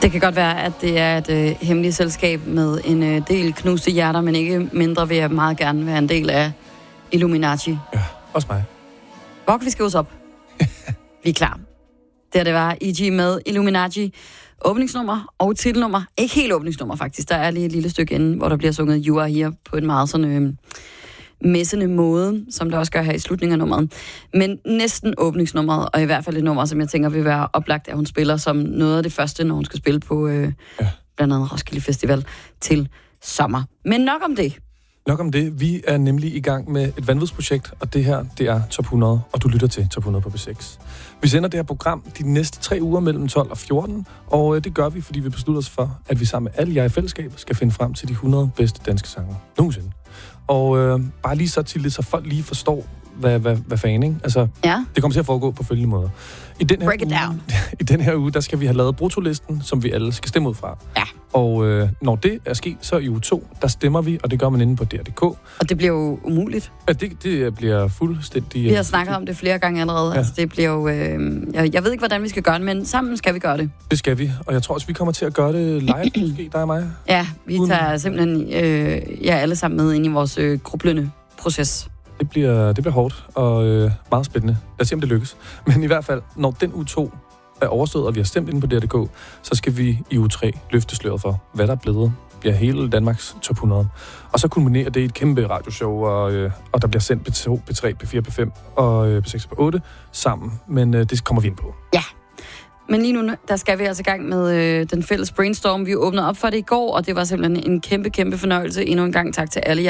Det kan godt være, at det er et hemmeligt selskab med en del knuste hjerter, men ikke mindre vil jeg meget gerne være en del af Illuminati. Ja, også mig. Hvor kan vi skrive os op? Vi er klar. Det var E.G. med Illuminati. Åbningsnummer og titelnummer. Ikke helt åbningsnummer, faktisk. Der er lige et lille stykke inden, hvor der bliver sunget You Are Here på en meget sådan messende måde, som der også gør her i slutningen af nummeret. Men næsten åbningsnummeret, og i hvert fald et nummer, som jeg tænker vil være oplagt, at hun spiller som noget af det første, når hun skal spille på blandt andet Roskilde Festival til sommer. Men nok om det. Nok om det. Vi er nemlig i gang med et vanvidsprojekt, og det her, det er Top 100, og du lytter til Top 100 på B6. Vi sender det her program de næste 3 uger mellem 12 og 14, og det gør vi, fordi vi beslutter os for, at vi sammen med alle jer i fællesskab skal finde frem til de 100 bedste danske sange nogensinde. Og bare lige så til det, så folk lige forstår, hvad fanden, ikke? Altså, det kommer til at foregå på følgende måder. I den her uge, der skal vi have lavet bruttolisten, som vi alle skal stemme ud fra. Ja. Og når det er sket, så i uge 2, der stemmer vi, og det gør man inde på DR.dk. Og det bliver jo umuligt. Ja, det bliver fuldstændig... Vi har snakket om det flere gange allerede. Ja. Altså, det bliver jo... jeg ved ikke, hvordan vi skal gøre det, men sammen skal vi gøre det. Det skal vi, og jeg tror også, vi kommer til at gøre det live, måske, dig og mig. Ja, vi tager simpelthen alle sammen med ind i vores grublende proces. Det bliver hårdt og meget spændende. Lad os se, om det lykkes. Men i hvert fald, når den uge 2 er overstået, og vi har stemt inde på DR.dk, så skal vi i uge 3 løfte sløret for, hvad der er blevet. Bliver hele Danmarks top 100. Og så kulminerer det i et kæmpe radioshow, og der bliver sendt P2, P3, P4, P5 og P6 og P8 sammen. Men det kommer vi ind på. Ja. Men lige nu, der skal vi altså i gang med den fælles brainstorm. Vi åbnede op for det i går, og det var simpelthen en kæmpe fornøjelse. Endnu en gang tak til alle